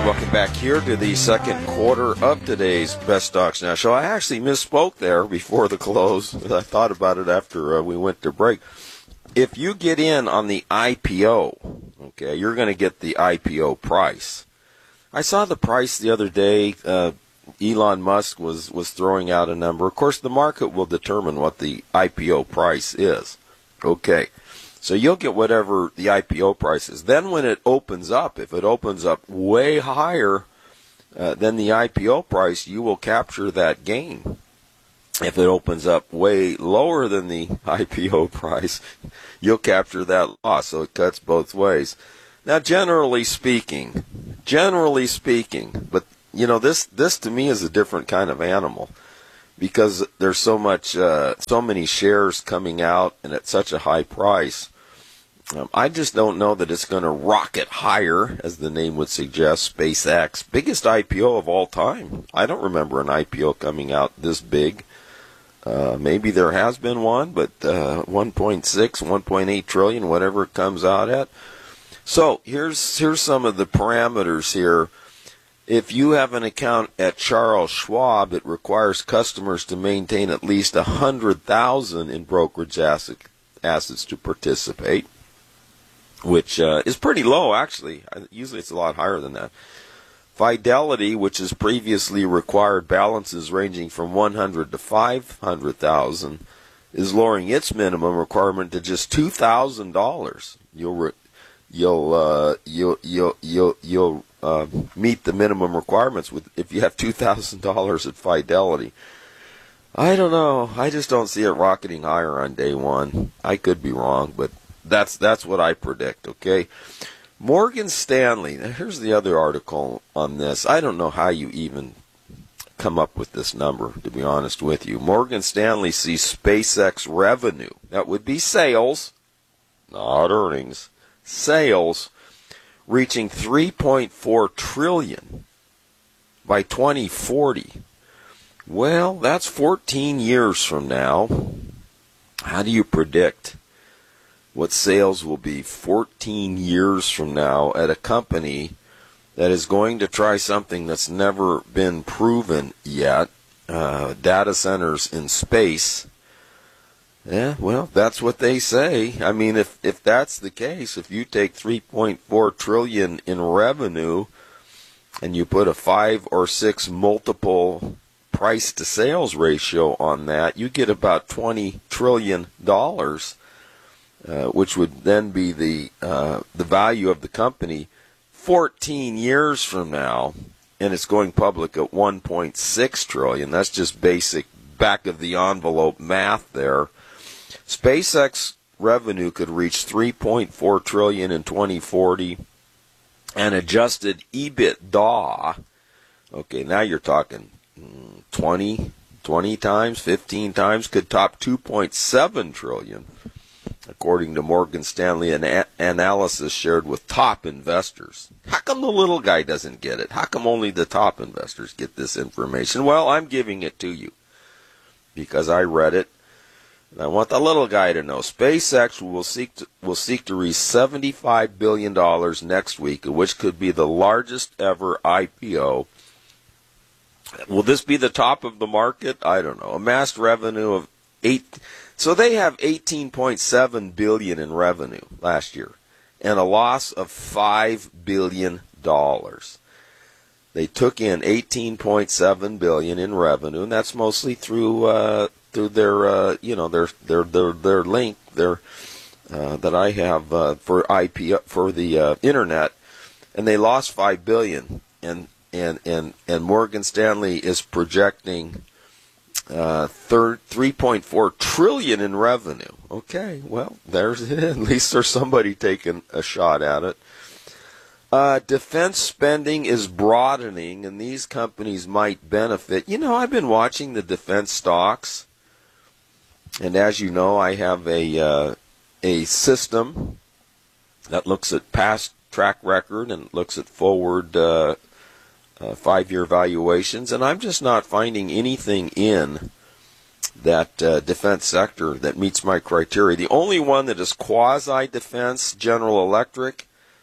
welcome back here to the second quarter of today's Best Stocks Now show. I actually misspoke there before the close. I thought about it after we went to break. If you get in on the IPO, okay, you're going to get the IPO price. I saw the price the other day. Elon Musk was throwing out a number. Of course, the market will determine what the IPO price is. Okay. So you'll get whatever the IPO price is. Then when it opens up, if it opens up way higher than the IPO price, you will capture that gain. If it opens up way lower than the IPO price, you'll capture that loss. So it cuts both ways. Now, generally speaking, but you know, this to me is a different kind of animal, because there's so many shares coming out and at such a high price. I just don't know that it's going to rocket higher, as the name would suggest. SpaceX, biggest IPO of all time. I don't remember an IPO coming out this big. Maybe there has been one, but 1.6, 1.8 trillion, whatever it comes out at. So here's some of the parameters here. If you have an account at Charles Schwab, it requires customers to maintain at least 100,000 in brokerage assets to participate, which is pretty low, actually. Usually it's a lot higher than that. Fidelity, which has previously required balances ranging from 100 to 500,000, is lowering its minimum requirement to just $2,000. You'll meet the minimum requirements if you have $2,000 at Fidelity. I don't know. I just don't see it rocketing higher on day one. I could be wrong, but that's what I predict. Okay. Morgan Stanley. Now here's the other article on this. I don't know how you even come up with this number, to be honest with you. Morgan Stanley sees SpaceX revenue. That would be sales, not earnings. Sales reaching $3.4 trillion by 2040. Well, that's 14 years from now. How do you predict what sales will be 14 years from now at a company that is going to try something that's never been proven yet, data centers in space? Yeah, well, that's what they say. I mean, if that's the case, if you take $3.4 trillion in revenue and you put a 5 or 6 multiple price to sales ratio on that, you get about $20 trillion, which would then be the value of the company 14 years from now, and it's going public at $1.6 trillion. That's just basic back of the envelope math there. SpaceX revenue could reach $3.4 trillion in 2040, and adjusted EBITDA, okay, now you're talking 20 times, 15 times, could top $2.7 trillion, according to Morgan Stanley analysis shared with top investors. How come the little guy doesn't get it? How come only the top investors get this information? Well, I'm giving it to you because I read it. And I want the little guy to know. SpaceX will seek to raise $75 billion next week, which could be the largest ever IPO. Will this be the top of the market? I don't know. Amassed revenue of so they have $18.7 billion in revenue last year, and a loss of $5 billion. They took in $18.7 billion in revenue, and that's mostly through their their link that I have for IP for the internet, and they lost $5 billion, and Morgan Stanley is projecting 3.4 trillion in revenue. Okay, well, there's it. At least there's somebody taking a shot at it. Defense spending is broadening, and these companies might benefit. You know, I've been watching the defense stocks, and as you know, I have a system that looks at past track record and looks at forward 5-year valuations, and I'm just not finding anything in that defense sector that meets my criteria. The only one that is quasi-defense, General Electric,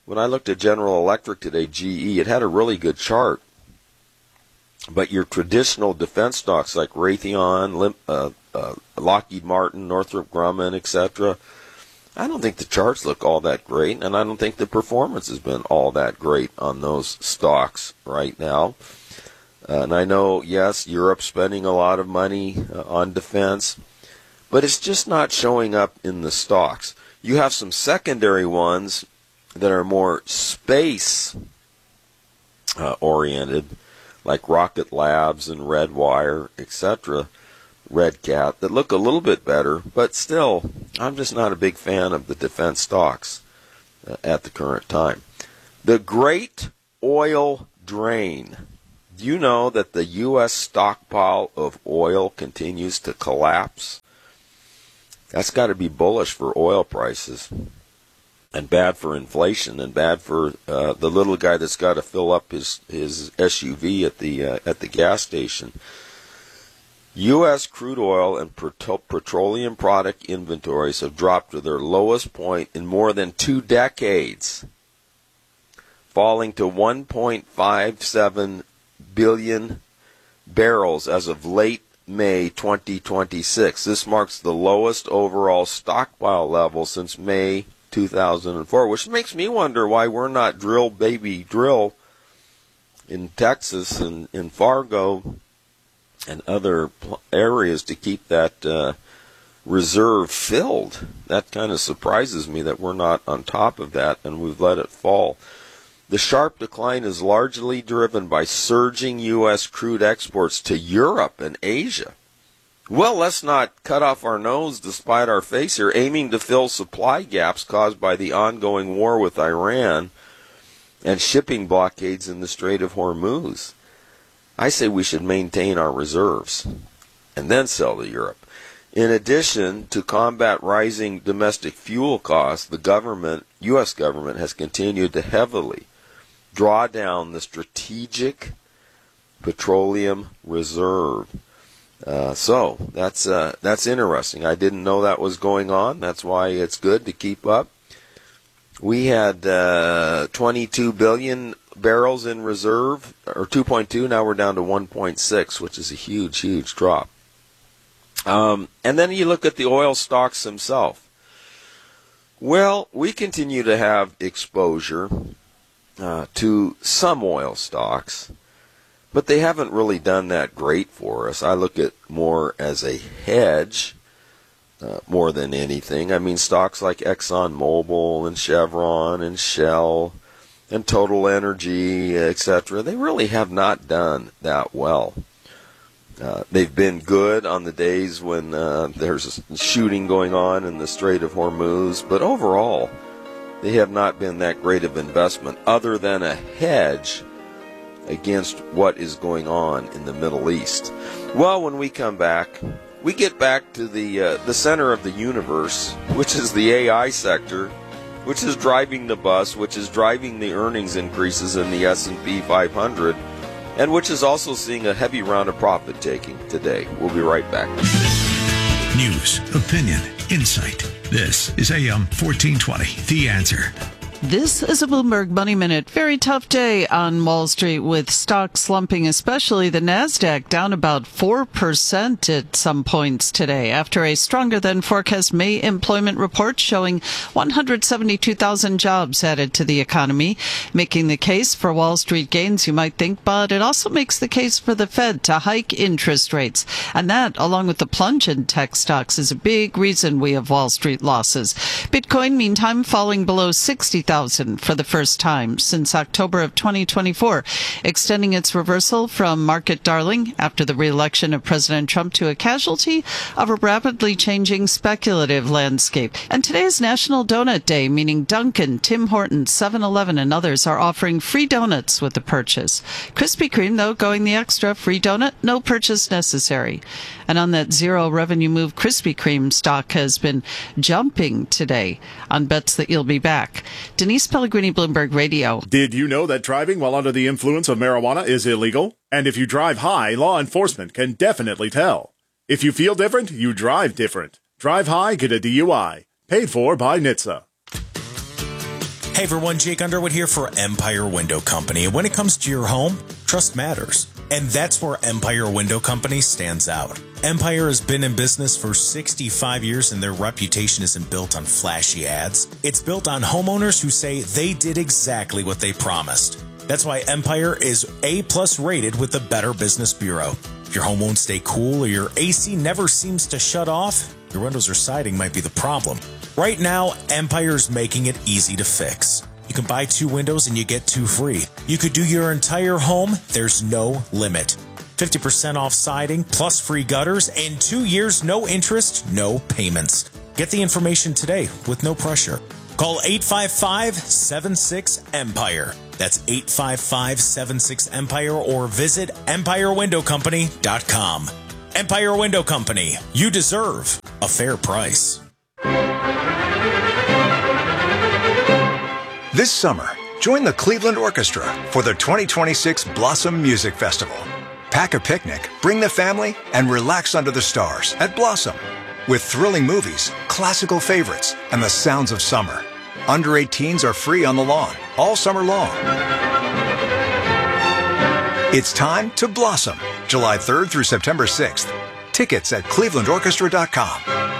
When I looked at General Electric today, GE, it had a really good chart. But your traditional defense stocks like Raytheon, Lockheed Martin, Northrop Grumman, etc., I don't think the charts look all that great, and I don't think the performance has been all that great on those stocks right now. And I know, yes, Europe's spending a lot of money on defense, but it's just not showing up in the stocks. You have some secondary ones that are more space oriented, like Rocket Labs and Redwire, etc., Red Cat, that look a little bit better, but still, I'm just not a big fan of the defense stocks at the current time. The great oil drain. Do you know that the U.S. stockpile of oil continues to collapse? That's got to be bullish for oil prices, and bad for inflation, and bad for the little guy that's got to fill up his SUV at the gas station. U.S. crude oil and petroleum product inventories have dropped to their lowest point in more than 2 decades, falling to 1.57 billion barrels as of late May 2026. This marks the lowest overall stockpile level since May 2004, which makes me wonder why we're not drill in Texas and in Fargo and other areas to keep that reserve filled. That kind of surprises me that we're not on top of that and we've let it fall. The sharp decline is largely driven by surging U.S. crude exports to Europe and Asia. Well, let's not cut off our nose despite our face here, aiming to fill supply gaps caused by the ongoing war with Iran and shipping blockades in the Strait of Hormuz. I say we should maintain our reserves and then sell to Europe. In addition to combat rising domestic fuel costs, the U.S. government has continued to heavily draw down the strategic petroleum reserve. So that's interesting. I didn't know that was going on. That's why it's good to keep up. We had 22 billion barrels in reserve, or 2.2. Now we're down to 1.6, which is a huge, huge drop. And then you look at the oil stocks themselves. Well, we continue to have exposure to some oil stocks, but they haven't really done that great for us. I look at more as a hedge more than anything. I mean, stocks like ExxonMobil and Chevron and Shell and Total Energy, etc., they really have not done that well. They've been good on the days when there's shooting going on in the Strait of Hormuz, but overall, they have not been that great of investment other than a hedge against what is going on in the Middle East. Well, when we come back, we get back to the center of the universe, which is the AI sector, which is driving the bus, which is driving the earnings increases in the S&P 500, and which is also seeing a heavy round of profit taking today. We'll be right back. News, opinion, insight. This is AM 1420, The Answer. This is a Bloomberg Money Minute. Very tough day on Wall Street with stocks slumping, especially the NASDAQ down about 4% at some points today after a stronger than forecast May employment report showing 172,000 jobs added to the economy, making the case for Wall Street gains, you might think, but it also makes the case for the Fed to hike interest rates. And that, along with the plunge in tech stocks, is a big reason we have Wall Street losses. Bitcoin, meantime, falling below 60,000 for the first time since October of 2024, extending its reversal from market darling after the re-election of President Trump to a casualty of a rapidly changing speculative landscape. And today is National Donut Day, meaning Dunkin', Tim Hortons, 7-Eleven, and others are offering free donuts with the purchase. Krispy Kreme, though, going the extra, free donut, no purchase necessary. And on that zero revenue move, Krispy Kreme stock has been jumping today on bets that you'll be back. Denise Pellegrini, Bloomberg Radio. Did you know that driving while under the influence of marijuana is illegal? And if you drive high, law enforcement can definitely tell. If you feel different, you drive different. Drive high, get a DUI. Paid for by NHTSA. Hey everyone, Jake Underwood here for Empire Window Company. And when it comes to your home, trust matters. And that's where Empire Window Company stands out. Empire has been in business for 65 years and their reputation isn't built on flashy ads. It's built on homeowners who say they did exactly what they promised. That's why Empire is A+ rated with the Better Business Bureau. If your home won't stay cool or your AC never seems to shut off, your windows or siding might be the problem. Right now, Empire's making it easy to fix. You can buy 2 windows and you get 2 free. You could do your entire home, there's no limit. 50% off siding, plus free gutters, and 2 years, no interest, no payments. Get the information today with no pressure. Call 855-76-EMPIRE. That's 855-76-EMPIRE or visit EmpireWindowCompany.com. Empire Window Company. You deserve a fair price. This summer, join the Cleveland Orchestra for the 2026 Blossom Music Festival. Pack a picnic, bring the family, and relax under the stars at Blossom. With thrilling movies, classical favorites, and the sounds of summer. Under 18s are free on the lawn all summer long. It's time to blossom, July 3rd through September 6th. Tickets at clevelandorchestra.com.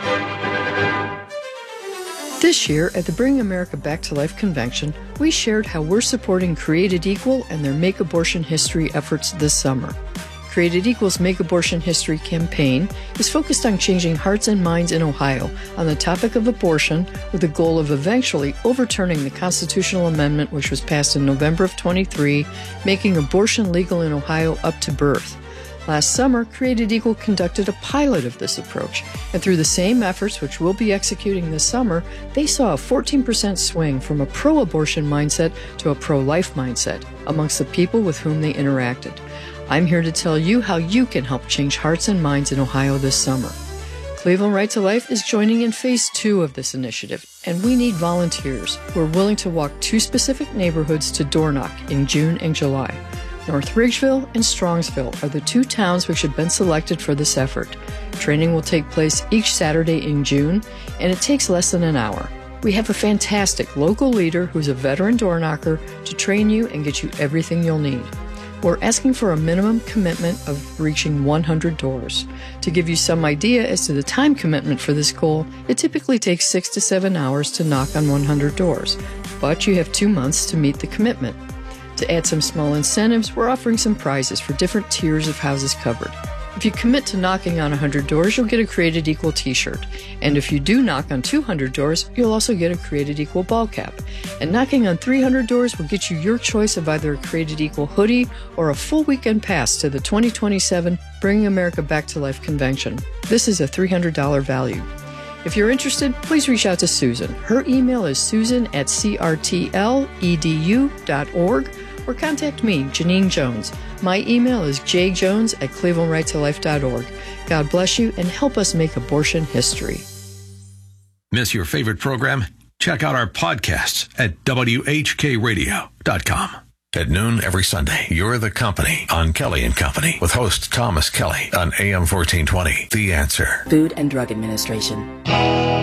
This year, at the Bring America Back to Life convention, we shared how we're supporting Created Equal and their Make Abortion History efforts this summer. Created Equal's Make Abortion History campaign is focused on changing hearts and minds in Ohio on the topic of abortion with the goal of eventually overturning the constitutional amendment which was passed in November of 23, making abortion legal in Ohio up to birth. Last summer, Created Equal conducted a pilot of this approach, and through the same efforts which we'll be executing this summer, they saw a 14% swing from a pro-abortion mindset to a pro-life mindset amongst the people with whom they interacted. I'm here to tell you how you can help change hearts and minds in Ohio this summer. Cleveland Right to Life is joining in Phase 2 of this initiative, and we need volunteers who are willing to walk 2 specific neighborhoods to door knock in June and July. North Ridgeville and Strongsville are the 2 towns which have been selected for this effort. Training will take place each Saturday in June, and it takes less than an hour. We have a fantastic local leader who's a veteran door knocker to train you and get you everything you'll need. We're asking for a minimum commitment of reaching 100 doors. To give you some idea as to the time commitment for this goal, it typically takes 6 to 7 hours to knock on 100 doors, but you have 2 months to meet the commitment. To add some small incentives, we're offering some prizes for different tiers of houses covered. If you commit to knocking on 100 doors, you'll get a Created Equal t-shirt. And if you do knock on 200 doors, you'll also get a Created Equal ball cap. And knocking on 300 doors will get you your choice of either a Created Equal hoodie or a full weekend pass to the 2027 Bringing America Back to Life convention. This is a $300 value. If you're interested, please reach out to Susan. Her email is susan@crtledu.org or contact me, Janine Jones. My email is jjones@clevelandrightolife.org. God bless you and help us make abortion history. Miss your favorite program? Check out our podcasts at WHKRadio.com. At noon every Sunday, You're the Company on Kelly and Company with host Thomas Kelly on AM 1420. The Answer. Food and Drug Administration.